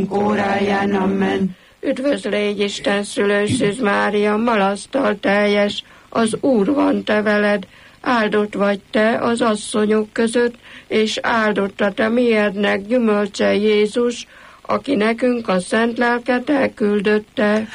óráján, amen. Üdvözl légy Isten szülő, Szűz Mária, malasztal teljes, az Úr van te veled, áldott vagy te az asszonyok között, és áldott a te miednek gyümölcse Jézus, aki nekünk a szent lelket elküldötte.